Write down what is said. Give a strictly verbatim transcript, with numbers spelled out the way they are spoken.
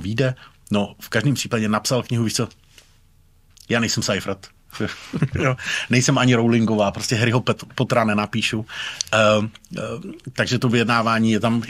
vyjde? No, v každém případě napsal knihu, víš co? Já nejsem Seifert. Jo, nejsem ani Rowlingová, prostě Harryho Pottera nenapíšu. Uh, uh, takže to vyjednávání je tam